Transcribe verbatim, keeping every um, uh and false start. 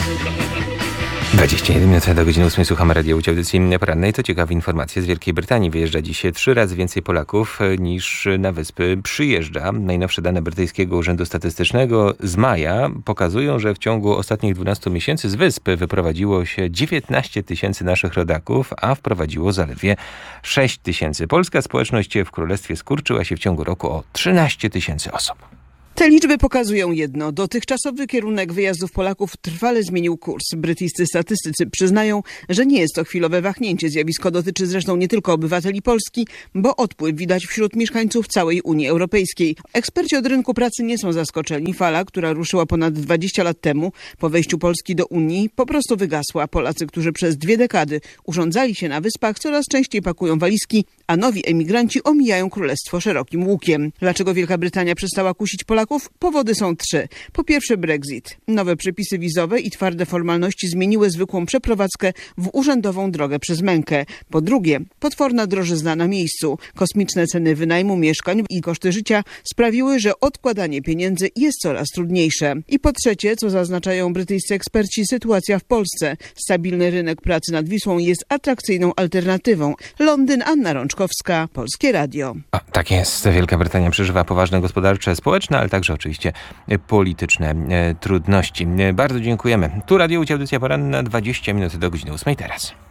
dwadzieścia jeden minut do godziny ósmej. Słuchamy Radio Łódź, audycji porannej. To ciekawe informacje. Z Wielkiej Brytanii wyjeżdża dzisiaj trzy razy więcej Polaków niż na wyspy przyjeżdża. Najnowsze dane brytyjskiego Urzędu Statystycznego z maja pokazują, że w ciągu ostatnich dwunastu miesięcy z wysp wyprowadziło się dziewiętnaście tysięcy naszych rodaków, a wprowadziło zaledwie sześć tysięcy. Polska społeczność w Królestwie skurczyła się w ciągu roku o trzynaście tysięcy osób. Te liczby pokazują jedno. Dotychczasowy kierunek wyjazdów Polaków trwale zmienił kurs. Brytyjscy statystycy przyznają, że nie jest to chwilowe wahnięcie. Zjawisko dotyczy zresztą nie tylko obywateli Polski, bo odpływ widać wśród mieszkańców całej Unii Europejskiej. Eksperci od rynku pracy nie są zaskoczeni. Fala, która ruszyła ponad dwadzieścia lat temu po wejściu Polski do Unii, po prostu wygasła. Polacy, którzy przez dwie dekady urządzali się na wyspach, coraz częściej pakują walizki, a nowi emigranci omijają królestwo szerokim łukiem. Dlaczego Wielka Brytania przestała kusić Polaków? Powody są trzy. Po pierwsze Brexit. Nowe przepisy wizowe i twarde formalności zmieniły zwykłą przeprowadzkę w urzędową drogę przez mękę. Po drugie, potworna drożyzna na miejscu. Kosmiczne ceny wynajmu mieszkań i koszty życia sprawiły, że odkładanie pieniędzy jest coraz trudniejsze. I po trzecie, co zaznaczają brytyjscy eksperci, sytuacja w Polsce. Stabilny rynek pracy nad Wisłą jest atrakcyjną alternatywą. Londyn, Anna Rączkowska, Polskie Radio. O, tak jest. Wielka Brytania przeżywa poważne gospodarcze, społeczne, ale także oczywiście polityczne e, trudności. E, bardzo dziękujemy. Tu Radio Łódź, audycja poranna, dwadzieścia minut do godziny ósmej teraz.